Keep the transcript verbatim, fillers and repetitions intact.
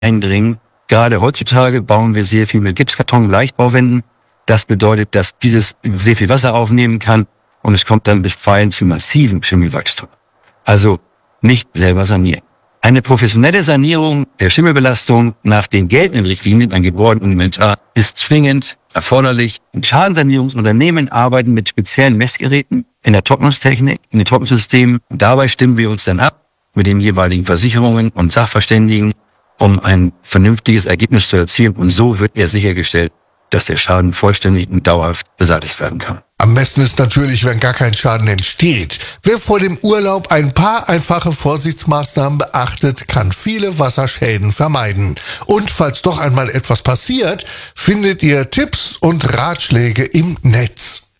eindringen. Gerade heutzutage bauen wir sehr viel mit Gipskarton, Leichtbauwänden. Das bedeutet, dass dieses sehr viel Wasser aufnehmen kann und es kommt dann bisweilen zu massivem Schimmelwachstum. Also nicht selber sanieren. Eine professionelle Sanierung der Schimmelbelastung nach den geltenden Richtlinien an Gebäuden und Inventar ist zwingend erforderlich. Schadensanierungsunternehmen arbeiten mit speziellen Messgeräten in der Trocknungstechnik, in den Trocknungssystemen. Und dabei stimmen wir uns dann ab mit den jeweiligen Versicherungen und Sachverständigen, um ein vernünftiges Ergebnis zu erzielen. Und so wird er sichergestellt, dass der Schaden vollständig und dauerhaft beseitigt werden kann. Am besten ist natürlich, wenn gar kein Schaden entsteht. Wer vor dem Urlaub ein paar einfache Vorsichtsmaßnahmen beachtet, kann viele Wasserschäden vermeiden. Und falls doch einmal etwas passiert, findet ihr Tipps und Ratschläge im Netz.